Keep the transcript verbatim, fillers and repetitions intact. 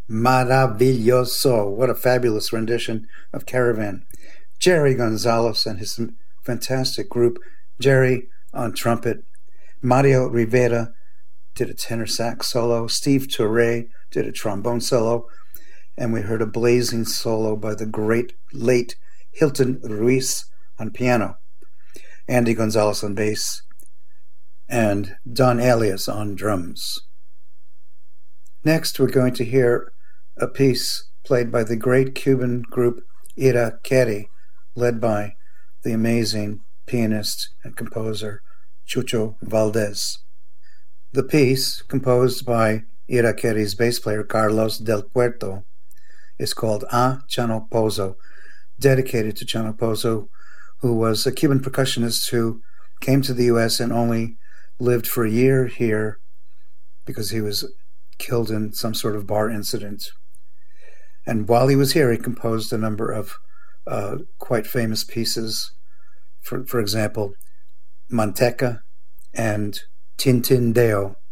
Maravilloso. What a fabulous rendition of Caravan. Jerry Gonzalez and his fantastic group. Jerry on trumpet. Mario Rivera did a tenor sax solo. Steve Toure did a trombone solo. And we heard a blazing solo by the great late Hilton Ruiz on piano. Andy Gonzalez on bass. And Don Alias on drums. Next, we're going to hear a piece played by the great Cuban group Ira Queri, led by the amazing pianist and composer Chucho Valdés. The piece, composed by Ira Queri's bass player Carlos Del Puerto, is called A Chano Pozo, dedicated to Chano Pozo, who was a Cuban percussionist who came to the U S and only lived for a year here because he was killed in some sort of bar incident. And while he was here, he composed a number of uh, quite famous pieces. For, for example, Manteca and Tintindeo.